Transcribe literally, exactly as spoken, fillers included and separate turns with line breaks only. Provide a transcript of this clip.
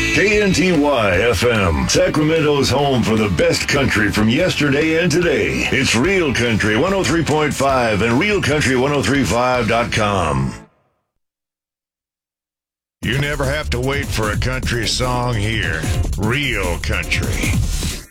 K N T Y F M, Sacramento's home for the best country from yesterday and today. It's Real Country one oh three point five and real country ten thirty-five dot com. You never have to wait for a country song here. Real country.